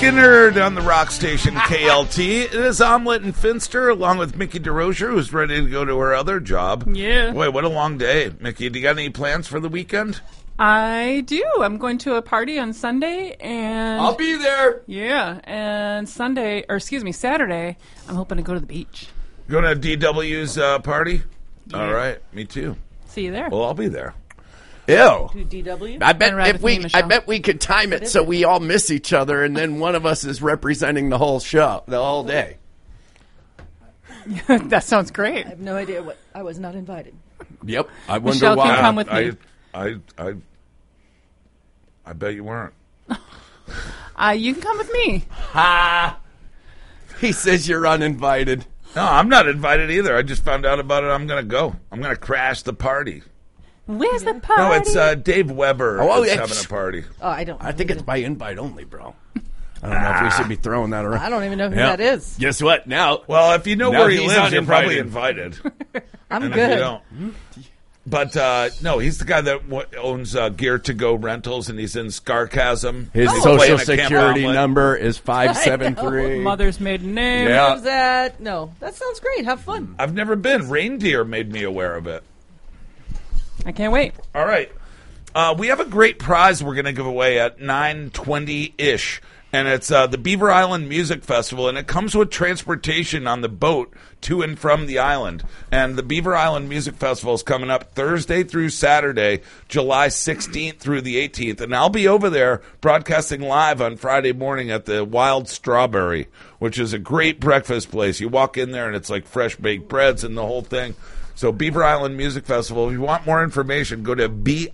Skinner on the rock station KLT. It is Omelet and Finster, along with Mickey DeRozier, who's ready to go to her other job. Yeah. Boy, what a long day. Mickey, do you got any plans for the weekend? I do. I'm going to a party on Sunday, and I'll be there. yeah, and Saturday, I'm hoping to go to the beach. Going to DW's party? Yeah. All right, me too. See you there. Well, I'll be there. Ew. To DW? I bet ride with me, I Michelle. bet we could time it so we all miss each other, and then one of us is representing the whole show, the whole day. That sounds great. I have no idea what. I was not invited. Yep. I wonder Michelle why. can come with me. I bet you weren't. You can come with me. Ha! He says you're uninvited. No, I'm not invited either. I just found out about it. I'm going to go. I'm going to crash the party. Where's the party? No, it's Dave Weber Oh, is yeah. having a party. Oh, I don't. I think it's by invite only, bro. I don't know if we should be throwing that around. I don't even know who Yeah. that is. Guess what? Now, Well, if you know Now where he he's lives, you're probably uninvited. invited. I'm And good. if you don't. But, no, he's the guy that owns Gear to Go Rentals, and he's in Scarcasm. his He's social playing at Camp security Omelet. number is 573. Mother's maiden name. Yeah. Who's that? No, that sounds great. Have fun. I've never been. Reindeer made me aware of it. I can't wait. All right. We have a great prize we're going to give away at 9:20-ish, and it's the Beaver Island Music Festival, and it comes with transportation on the boat to and from the island. And the Beaver Island Music Festival is coming up Thursday through Saturday, July 16th through the 18th, and I'll be over there broadcasting live on Friday morning at the Wild Strawberry, which is a great breakfast place. You walk in there, and it's like fresh baked breads and the whole thing. So Beaver Island Music Festival, if you want more information, go to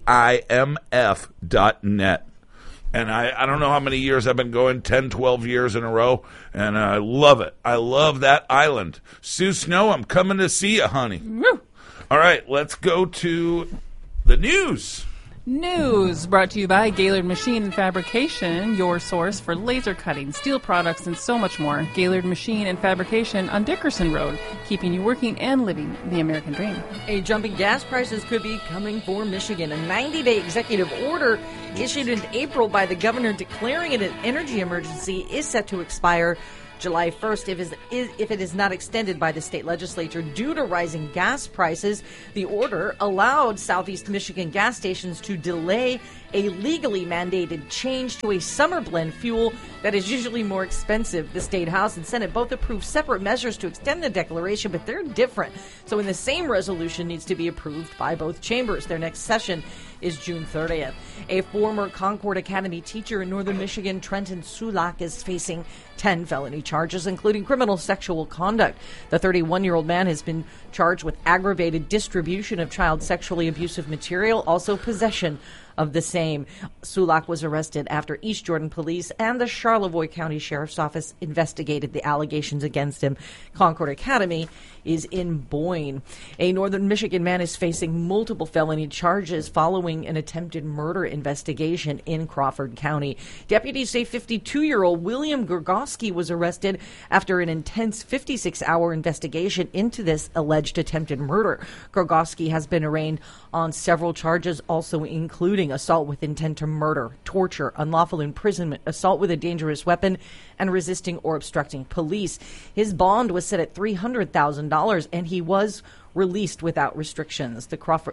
BIMF.net. And I don't know how many years I've been going, 10, 12 years in a row, and I love it. I love that island. Sue Snow, I'm coming to see you, honey. Woo. All right, let's go to the news. News brought to you by Gaylord Machine and Fabrication, your source for laser cutting, steel products, and so much more. Gaylord Machine and Fabrication on Dickerson Road, keeping you working and living the American dream. A jumping gas prices could be coming for Michigan. A 90-day executive order issued in April by the governor declaring it an energy emergency is set to expire July 1st if it is not extended by the state legislature due to rising gas prices. The order allowed Southeast Michigan gas stations to delay a legally mandated change to a summer blend fuel that is usually more expensive. The State House and Senate both approved separate measures to extend the declaration, but they're different. So in the same resolution needs to be approved by both chambers. Their next session is June 30th. A former Concord Academy teacher in northern Michigan, Trenton Sulak, is facing 10 felony charges, including criminal sexual conduct. The 31-year-old man has been charged with aggravated distribution of child sexually abusive material, also possession of the same. Sulak was arrested after East Jordan Police and the Charlevoix County Sheriff's Office investigated the allegations against him. Concord Academy is in Boyne. A northern Michigan man is facing multiple felony charges following an attempted murder investigation in Crawford County. Deputies say 52-year-old William Gorgoski was arrested after an intense 56-hour investigation into this alleged attempted murder. Gorgoski has been arraigned on several charges, also including assault with intent to murder, torture, unlawful imprisonment, assault with a dangerous weapon, and resisting or obstructing police. His bond was set at $300,000, and he was released without restrictions. The Crawford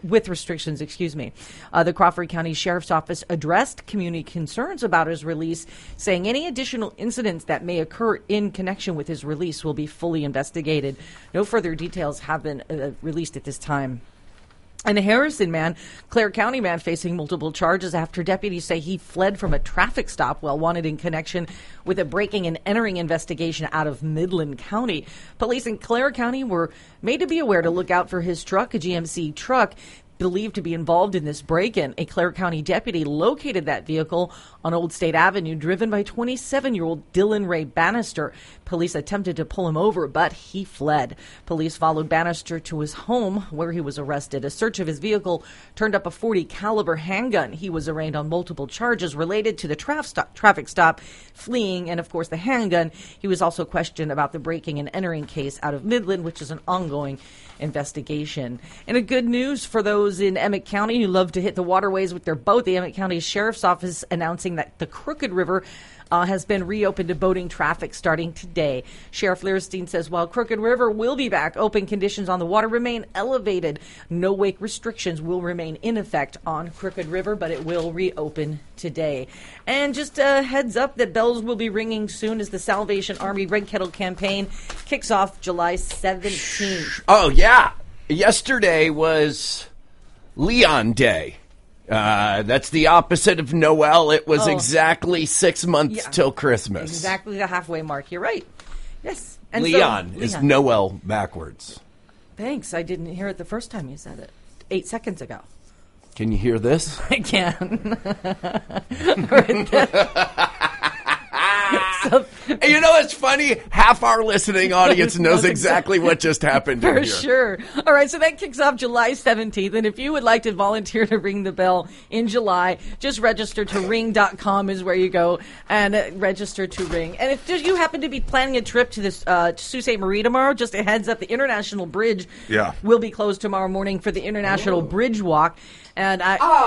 County Sheriff's Office addressed community concerns about his release, saying any additional incidents that may occur in connection with his release will be fully investigated. No further details have been released at this time. And a Harrison man, Clare County man, facing multiple charges after deputies say he fled from a traffic stop while wanted in connection with a breaking and entering investigation out of Midland County. Police in Clare County were made to be aware to look out for his truck, a GMC truck, believed to be involved in this break-in. A Clare County deputy located that vehicle on Old State Avenue, driven by 27-year-old Dylan Ray Bannister. Police attempted to pull him over, but he fled. Police followed Bannister to his home, where he was arrested. A search of his vehicle turned up a .40 caliber handgun. He was arraigned on multiple charges related to the traffic stop, fleeing, and of course the handgun. He was also questioned about the breaking and entering case out of Midland, which is an ongoing investigation. And a good news for those those in Emmett County who love to hit the waterways with their boat, the Emmett County Sheriff's Office announcing that the Crooked River has been reopened to boating traffic starting today. Sheriff Lierstein says while Crooked River will be back open, conditions on the water remain elevated. No wake restrictions will remain in effect on Crooked River, but it will reopen today. And just a heads up that bells will be ringing soon as the Salvation Army Red Kettle campaign kicks off July 17th. Oh, yeah. Yesterday was Leon Day. That's the opposite of Noel. It was exactly 6 months till Christmas. Exactly the halfway mark. You're right. Yes. And Leon is Noel backwards. Thanks. I didn't hear it the first time you said it. 8 seconds ago. Can you hear this? I can. You know, it's funny. Half our listening audience knows exactly what just happened For in here. sure. All right, so that kicks off July 17th. And if you would like to volunteer to ring the bell in July, just register to ring.com is where you go and register to ring. And if you happen to be planning a trip to this Sault Ste. Marie tomorrow, just a heads up, the International Bridge will be closed tomorrow morning for the International Bridge Walk. And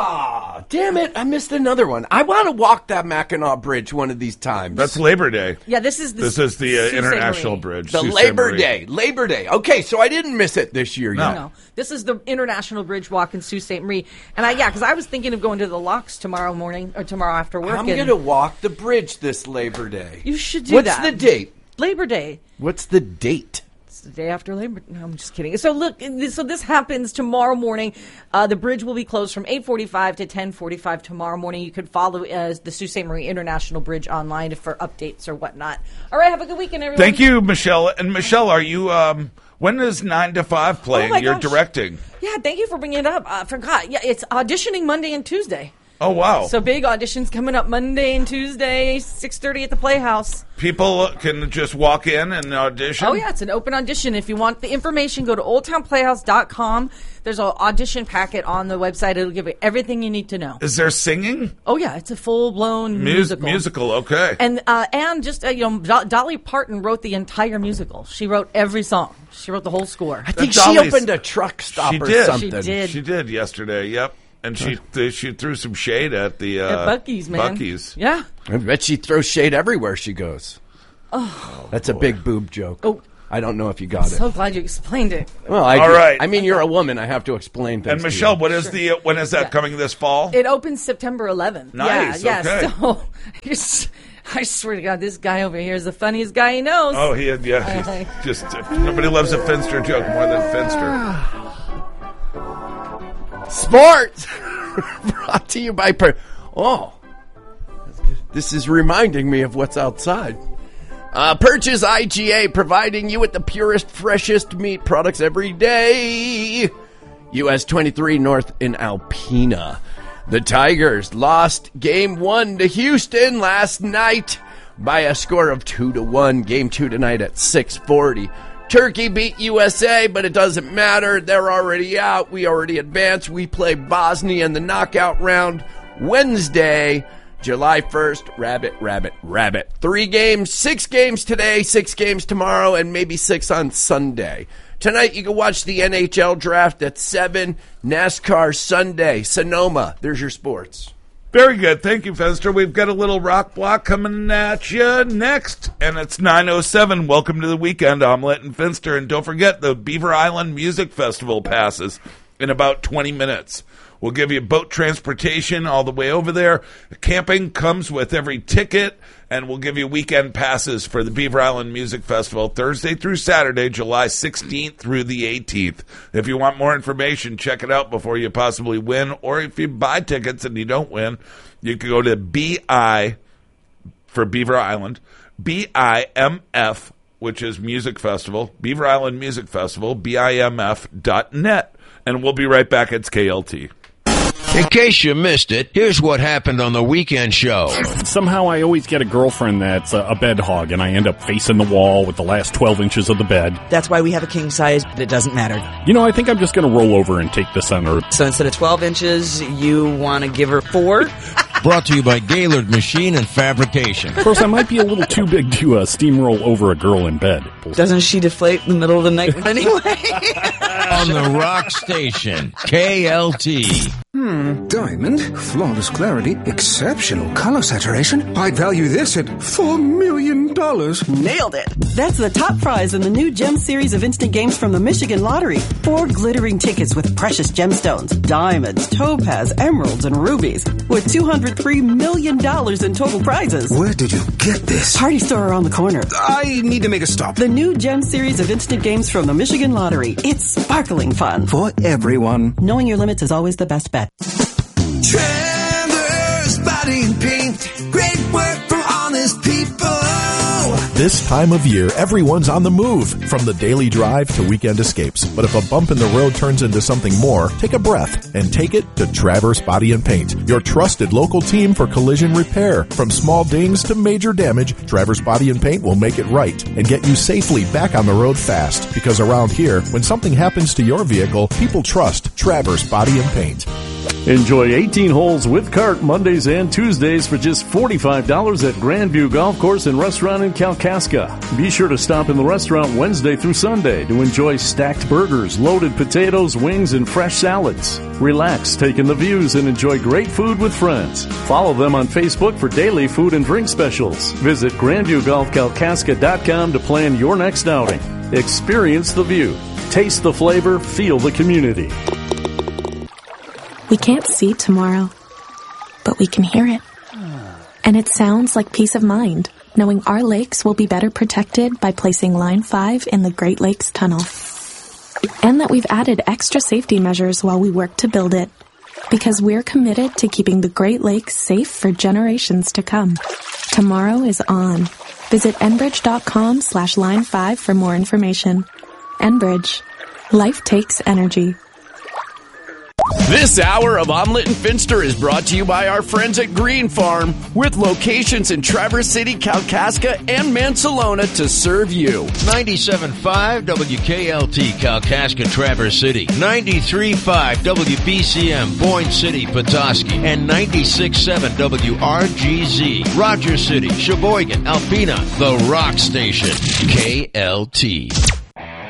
damn it, I missed another one. I want to walk that Mackinac Bridge one of these times. That's Labor Day. Yeah, this is the Sault Ste. International Bridge. The Sault Ste. Labor Marie. Day. Labor Day. Okay, so I didn't miss it this year yet. No. This is the International Bridge Walk in Sault Ste. Marie. And because I was thinking of going to the Locks tomorrow morning or tomorrow after work. I'm going to walk the bridge this Labor Day. You should do What's that. the date? Labor Day. What's the date? It's the day after Labor. No, I'm just kidding. So look, so this happens tomorrow morning. The bridge will be closed from 8:45 to 10:45 tomorrow morning. You could follow the Sault Ste. Marie International Bridge online for updates or whatnot. All right, have a good weekend, everyone. Thank you, Michelle. And Michelle, are you? When is 9 to 5 playing? Oh my You're gosh. directing. Yeah, thank you for bringing it up. I forgot. Yeah, it's auditioning Monday and Tuesday. Oh wow! So big auditions coming up Monday and Tuesday, 6:30 at the Playhouse. People can just walk in and audition. Oh, yeah, it's an open audition. If you want the information, go to oldtownplayhouse.com. There's an audition packet on the website. It'll give you everything you need to know. Is there singing? Oh, yeah, it's a full-blown musical. Musical, okay. And just, Dolly Parton wrote the entire musical. She wrote every song. She wrote the whole score. I think Dolly's- she opened a truck stop She or did. something. She did yesterday. Yep. And she threw some shade at the At Buc-ee's, man. Buc-ee's. Yeah. I bet she throws shade everywhere she goes. Oh, that's a big boob joke. Oh. I don't know if you got it. So glad you explained it. Well, All right. I mean, you're a woman. I have to explain things. And to Michelle, you. when is that coming this fall? It opens September 11th. Nice, Yeah, okay. So I swear to God, this guy over here is the funniest guy he knows. Oh, he's just nobody loves a Finster joke more than Finster. Sports brought to you by this is reminding me of what's outside. Purchase IGA, providing you with the purest, freshest meat products every day. US 23 North in Alpena. The Tigers lost Game 1 to Houston last night by a score of 2-1. Game 2 tonight at 6:40. Turkey beat USA, but it doesn't matter. They're already out. We already advanced. We play Bosnia in the knockout round Wednesday, July 1st. Rabbit. 3 games, 6 games today, 6 games tomorrow, and maybe 6 on Sunday. Tonight, you can watch the NHL draft at 7. NASCAR Sunday. Sonoma. There's your sports. Very good. Thank you, Finster. We've got a little rock block coming at you next, and it's 9:07. Welcome to the weekend. I'm Linton Finster, and don't forget the Beaver Island Music Festival passes in about 20 minutes. We'll give you boat transportation all the way over there. Camping comes with every ticket, and we'll give you weekend passes for the Beaver Island Music Festival Thursday through Saturday, July 16th through the 18th. If you want more information, check it out before you possibly win, or if you buy tickets and you don't win, you can go to BI for Beaver Island, BIMF, which is Music Festival, Beaver Island Music Festival, BIMF.net. And we'll be right back. It's KLT. In case you missed it, here's what happened on the weekend show. Somehow I always get a girlfriend that's a bed hog, and I end up facing the wall with the last 12 inches of the bed. That's why we have a king size, but it doesn't matter. You know, I think I'm just going to roll over and take the center. So instead of 12 inches, you want to give her 4? Brought to you by Gaylord Machine and Fabrication. Of course, I might be a little too big to steamroll over a girl in bed. Doesn't she deflate in the middle of the night anyway? On the Rock Station, KLT. Diamond, flawless clarity, exceptional color saturation. I'd value this at $4 million. Nailed it. That's the top prize in the new Gem Series of instant games from the Michigan Lottery. 4 glittering tickets with precious gemstones, diamonds, topaz, emeralds, and rubies, with $203 million in total prizes. Where did you get this? Party store around the corner. I need to make a stop. The new Gem Series of instant games from the Michigan Lottery. It's sparkling fun. For everyone. Knowing your limits is always the best bet. Trevor's Body and Paint. Great work from honest people. This time of year, everyone's on the move, from the daily drive to weekend escapes. But if a bump in the road turns into something more, take a breath and take it to Traverse Body and Paint, your trusted local team for collision repair. From small dings to major damage, Traverse Body and Paint will make it right and get you safely back on the road fast. Because around here, when something happens to your vehicle, people trust Traverse Body and Paint. Enjoy 18 holes with cart Mondays and Tuesdays for just $45 at Grandview Golf Course and Restaurant in Kalkaska. Be sure to stop in the restaurant Wednesday through Sunday to enjoy stacked burgers, loaded potatoes, wings, and fresh salads. Relax, take in the views, and enjoy great food with friends. Follow them on Facebook for daily food and drink specials. Visit GrandviewGolfKalkaska.com to plan your next outing. Experience the view. Taste the flavor. Feel the community. We can't see tomorrow, but we can hear it. And it sounds like peace of mind, knowing our lakes will be better protected by placing Line 5 in the Great Lakes Tunnel. And that we've added extra safety measures while we work to build it, because we're committed to keeping the Great Lakes safe for generations to come. Tomorrow is on. Visit Enbridge.com/Line5 for more information. Enbridge. Life takes energy. This hour of Omelet and Finster is brought to you by our friends at Green Farm, with locations in Traverse City, Kalkaska, and Mansalona to serve you. 97.5 WKLT, Kalkaska, Traverse City. 93.5 WBCM, Boyne City, Petoskey. And 96.7 WRGZ, Rogers City, Sheboygan, Alpena, The Rock Station, KLT.